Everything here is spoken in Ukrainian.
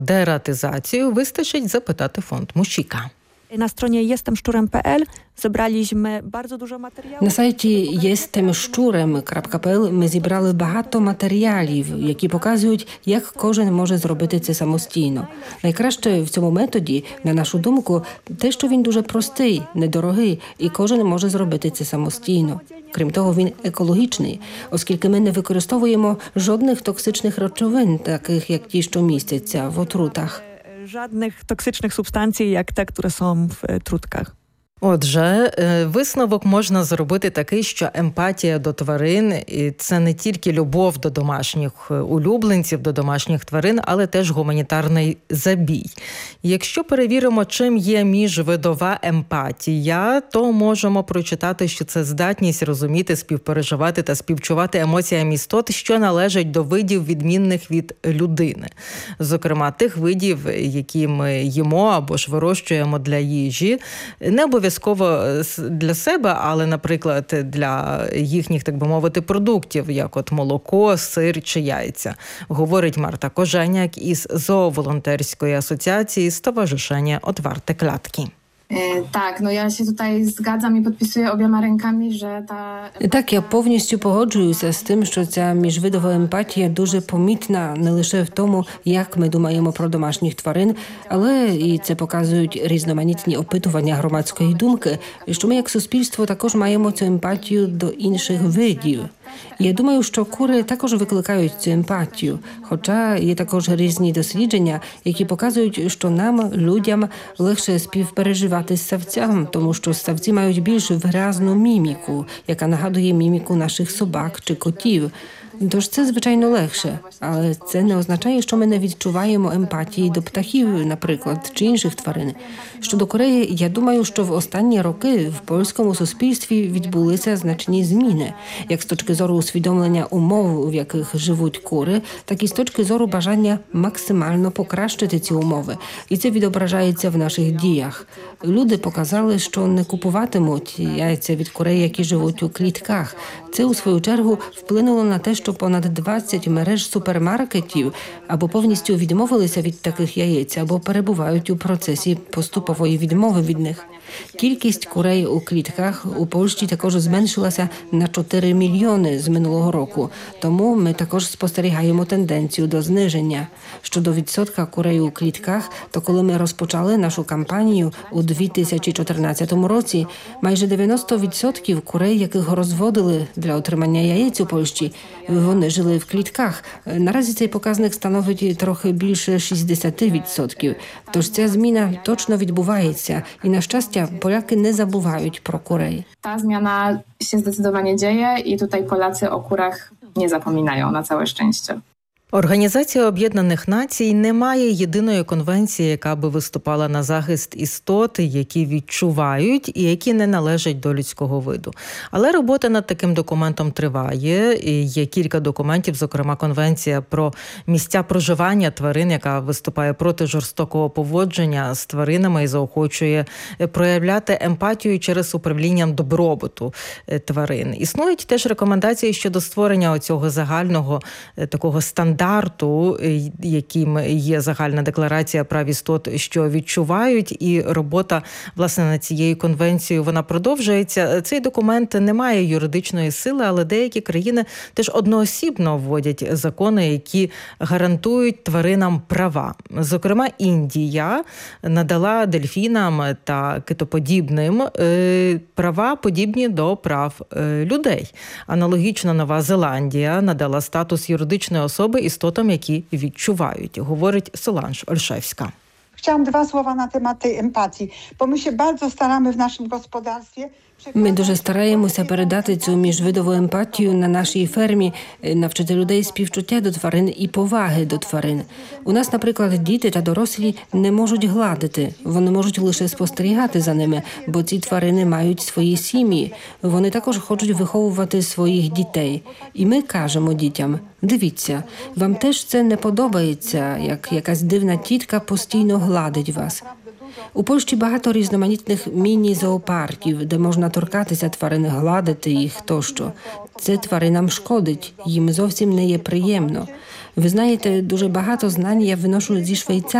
Дератизацію вистачить запитати фонд Мушіка. Na stronie jestemszczurem.pl zebraliśmy bardzo dużo materiałów. На сайті jestemszczurem.pl ми зібрали багато матеріалів, які показують, як кожен може зробити це самостійно. Найкраще в цьому методі, на нашу думку, те, що він дуже простий, недорогий, і кожен може зробити це самостійно. Крім того, він екологічний, оскільки ми не використовуємо жодних токсичних речовин, таких як ті, що містяться в отрутах. Żadnych toksycznych substancji, jak te, które są w trutkach. Отже, висновок можна зробити такий, що емпатія до тварин – і це не тільки любов до домашніх улюбленців, до домашніх тварин, але теж гуманітарний забій. Якщо перевіримо, чим є міжвидова емпатія, то можемо прочитати, що це здатність розуміти, співпереживати та співчувати емоціям істот, що належать до видів, відмінних від людини. Зокрема, тих видів, які ми їмо або ж вирощуємо для їжі, не обов'язково для себе, але, наприклад, для їхніх, так би мовити, продуктів, як от молоко, сир чи яйця, говорить Марта Коженяк із Zoowolonterської асоціації Stowarzyszenie Otwarte Klatki. Tak, ja się tutaj zgadzam i podpisuję obiema rękami, że ta... Так, я повністю погоджуюся з тим, що ця міжвидова емпатія дуже помітна не лише в тому, як ми думаємо про домашніх тварин, але і це показують різноманітні опитування громадської думки, що ми як суспільство також маємо цю емпатію до інших видів. Я думаю, що кури також викликають цю емпатію, хоча є також різні дослідження, які показують, що нам, людям, легше співпереживати з савцям, тому що савці мають більш виразну міміку, яка нагадує міміку наших собак чи котів. Тож це, звичайно, легше, але це не означає, що ми не відчуваємо емпатії до птахів, наприклад, чи інших тварин. Щодо Кореї, я думаю, що в останні роки в польському суспільстві відбулися значні зміни, як з точки зору усвідомлення умов, в яких живуть кури, так і з точки зору бажання максимально покращити ці умови. І це відображається в наших діях. Люди показали, що не купуватимуть яйця від курей, які живуть у клітках. Це, у свою чергу, вплинуло на те, що понад 20 мереж супермаркетів або повністю відмовилися від таких яєць, або перебувають у процесі поступової відмови від них. Кількість курей у клітках у Польщі також зменшилася на 4 мільйони з минулого року. Тому ми також спостерігаємо тенденцію до зниження. Щодо відсотка курей у клітках, то коли ми розпочали нашу кампанію у 2014 році, майже 90% курей, яких розводили для отримання яєць у Польщі, вони жили в клітках. Наразі цей показник становить трохи більше 60%. Тож ця зміна точно відбувається. І, на щастя, Polacy nie zabuwają pro kurej. Ta zmiana się zdecydowanie dzieje i tutaj Polacy o kurach nie zapominają, na całe szczęście. Організація Об'єднаних Націй не має єдиної конвенції, яка би виступала на захист істот, які відчувають і які не належать до людського виду. Але робота над таким документом триває. І є кілька документів, зокрема Конвенція про місця проживання тварин, яка виступає проти жорстокого поводження з тваринами і заохочує проявляти емпатію через управління добробуту тварин. Існують теж рекомендації щодо створення цього загального такого стандарту, яким є загальна декларація прав істот, що відчувають, і робота, власне, над цією конвенцією, вона продовжується. Цей документ не має юридичної сили, але деякі країни теж одноосібно вводять закони, які гарантують тваринам права. Зокрема, Індія надала дельфінам та китоподібним права, подібні до прав людей. Аналогічно Нова Зеландія надала статус юридичної особи істотам, які відчувають, говорить Соланж Ольшевська. Chciałam 2 słowa na temat tej empatii, bo my się bardzo staramy w naszym gospodarstwie. Ми дуже стараємося передати цю міжвидову емпатію на нашій фермі, навчити людей співчуття до тварин і поваги до тварин. У нас, наприклад, діти та дорослі не можуть гладити, вони можуть лише спостерігати за ними, бо ці тварини мають свої сім'ї. Вони також хочуть виховувати своїх дітей. І ми кажемо дітям: дивіться, вам теж це не подобається, як якась дивна тітка постійно гладить вас. У Польщі багато різноманітних міні-зоопарків, де можна торкатися тварин, гладити їх тощо. Це тваринам шкодить, їм зовсім не є приємно. Ви знаєте, дуже багато знань я виношу зі Швейцарії.